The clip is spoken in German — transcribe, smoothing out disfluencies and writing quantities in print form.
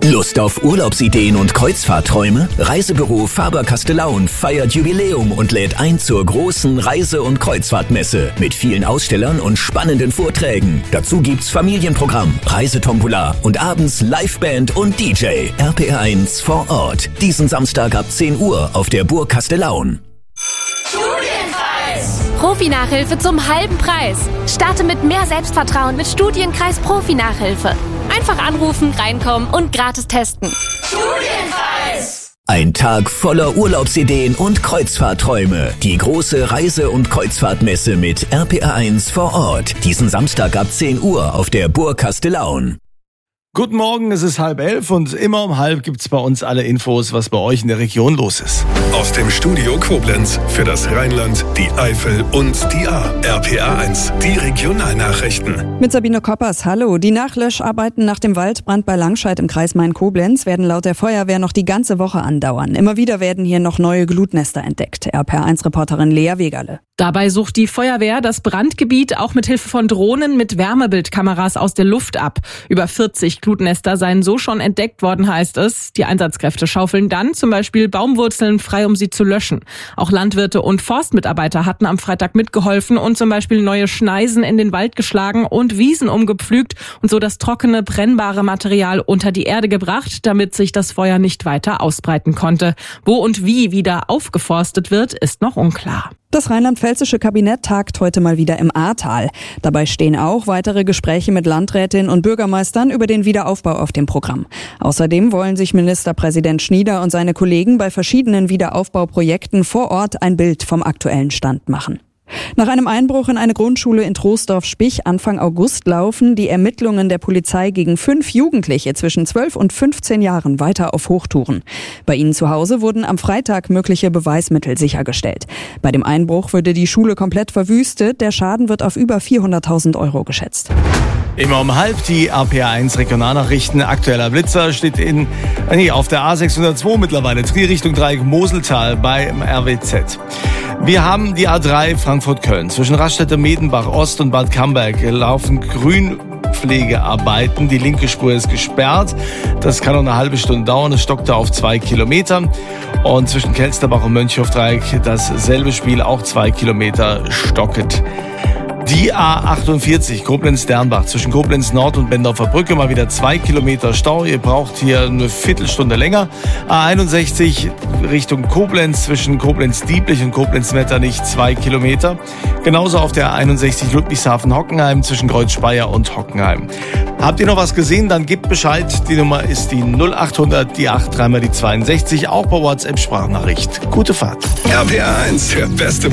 Lust auf Urlaubsideen und Kreuzfahrtträume? Reisebüro Faber-Castellaun feiert Jubiläum und lädt ein zur großen Reise- und Kreuzfahrtmesse mit vielen Ausstellern und spannenden Vorträgen. Dazu gibt's Familienprogramm, Reisetombola und abends Liveband und DJ. RPR1 vor Ort. Diesen Samstag ab 10 Uhr auf der Burg Castellaun. Studienkreis! Profi-Nachhilfe zum halben Preis. Starte mit mehr Selbstvertrauen mit Studienkreis Profi-Nachhilfe. Einfach anrufen, reinkommen und gratis testen. Studienkreis! Ein Tag voller Urlaubsideen und Kreuzfahrtträume. Die große Reise- und Kreuzfahrtmesse mit RPR1 vor Ort. Diesen Samstag ab 10 Uhr auf der Burg Castellaun. Guten Morgen, es ist 10:30 und immer um 10:30 gibt's bei uns alle Infos, was bei euch in der Region los ist. Aus dem Studio Koblenz für das Rheinland, die Eifel und die Ahr. RPR1, die Regionalnachrichten. Mit Sabine Koppers, hallo. Die Nachlöscharbeiten nach dem Waldbrand bei Langscheid im Kreis Main-Koblenz werden laut der Feuerwehr noch die ganze Woche andauern. Immer wieder werden hier noch neue Glutnester entdeckt. RPR1-Reporterin Lea Wegerle. Dabei sucht die Feuerwehr das Brandgebiet auch mit Hilfe von Drohnen mit Wärmebildkameras aus der Luft ab. Über 40 Glutnester seien so schon entdeckt worden, heißt es. Die Einsatzkräfte schaufeln dann zum Beispiel Baumwurzeln frei, um sie zu löschen. Auch Landwirte und Forstmitarbeiter hatten am Freitag mitgeholfen und zum Beispiel neue Schneisen in den Wald geschlagen und Wiesen umgepflügt und so das trockene, brennbare Material unter die Erde gebracht, damit sich das Feuer nicht weiter ausbreiten konnte. Wo und wie wieder aufgeforstet wird, ist noch unklar. Das rheinland-pfälzische Kabinett tagt heute mal wieder im Ahrtal. Dabei stehen auch weitere Gespräche mit Landrätinnen und Bürgermeistern über den Wiederaufbau auf dem Programm. Außerdem wollen sich Ministerpräsident Schnieder und seine Kollegen bei verschiedenen Wiederaufbauprojekten vor Ort ein Bild vom aktuellen Stand machen. Nach einem Einbruch in eine Grundschule in Troisdorf-Spich Anfang August laufen die Ermittlungen der Polizei gegen 5 Jugendliche zwischen 12 und 15 Jahren weiter auf Hochtouren. Bei ihnen zu Hause wurden am Freitag mögliche Beweismittel sichergestellt. Bei dem Einbruch würde die Schule komplett verwüstet. Der Schaden wird auf über 400.000 Euro geschätzt. Immer um 10:30 die RPR1 Regionalnachrichten. Aktueller Blitzer steht auf der A602 mittlerweile Trier Richtung Dreieck Moseltal beim RWZ. Wir haben die A3 Frankfurt-Köln. Zwischen Raststätte-Medenbach Ost und Bad Camberg laufen Grünpflegearbeiten. Die linke Spur ist gesperrt. Das kann noch eine halbe Stunde dauern. Es stockte auf 2 Kilometer. Und zwischen Kelsterbach und Mönchhof-Dreieck dasselbe Spiel, auch 2 Kilometer stocket. Die A48 Koblenz-Dernbach zwischen Koblenz Nord und Bendorfer Brücke mal wieder 2 Kilometer Stau. Ihr braucht hier eine Viertelstunde länger. A61 Richtung Koblenz zwischen Koblenz-Dieblich und Koblenz-Metternich 2 Kilometer. Genauso auf der A61 Ludwigshafen-Hockenheim zwischen Kreuz-Speyer und Hockenheim. Habt ihr noch was gesehen? Dann gebt Bescheid. Die Nummer ist die 0800, die 83 mal die 62. Auch per WhatsApp-Sprachnachricht. Gute Fahrt. RPR1, der beste